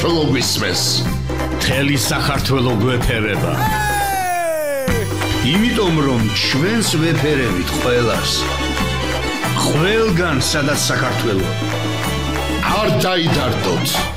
საქართველო გვისმეს. მთელი საქართველო გვეფერება. იმიტომ რომ ჩვენს ვეფერებით ყველას. ყველგან სადაც საქართველო. არ დაიდარდოთ.